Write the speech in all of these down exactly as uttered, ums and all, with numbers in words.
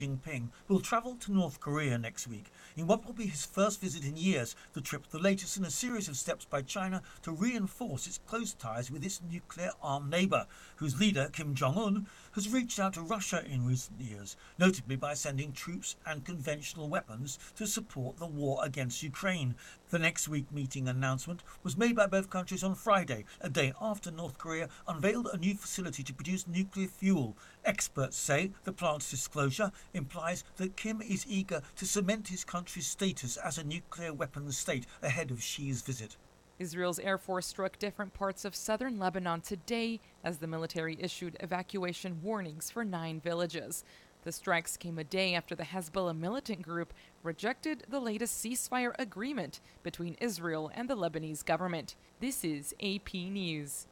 Jinping will travel to North Korea next week in what will be his first visit in years, the trip the latest in a series of steps by China to reinforce its close ties with its nuclear-armed neighbour, whose leader, Kim Jong-un, has reached out to Russia in recent years, notably by sending troops and conventional weapons to support the war against Ukraine. The next week meeting announcement was made by both countries on Friday, a day after North Korea unveiled a new facility to produce nuclear fuel. Experts say the plant's disclosure implies that Kim is eager to cement his country's status as a nuclear weapons state ahead of Xi's visit. Israel's Air Force struck different parts of southern Lebanon today as the military issued evacuation warnings for nine villages. The strikes came a day after the Hezbollah militant group rejected the latest ceasefire agreement between Israel and the Lebanese government. This is A P News.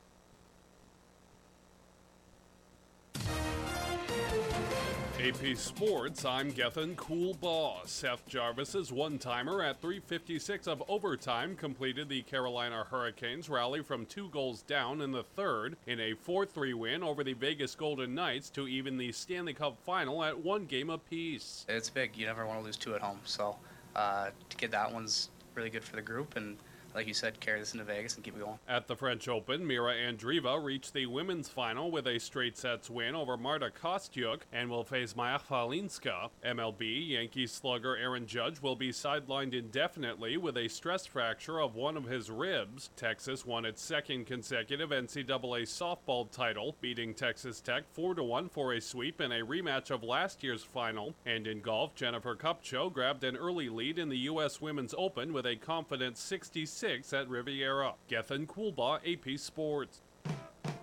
A P Sports, I'm Gethin Coolbaugh. Seth Jarvis's one-timer at three fifty-six of overtime completed the Carolina Hurricanes rally from two goals down in the third in a four three win over the Vegas Golden Knights to even the Stanley Cup final at one game apiece. It's big. You never want to lose two at home, so uh, to get that one's really good for the group, and like you said, carry this into Vegas and keep it going. At the French Open, Mira Andreeva reached the women's final with a straight sets win over Marta Kostyuk and will face Maja Falinska. M L B Yankees slugger Aaron Judge will be sidelined indefinitely with a stress fracture of one of his ribs. Texas won its second consecutive N C double A softball title, beating Texas Tech four to one for a sweep in a rematch of last year's final. And in golf, Jennifer Kupcho grabbed an early lead in the U S Women's Open with a confident sixty-six at Riviera. Gethin Coolbaugh, A P Sports.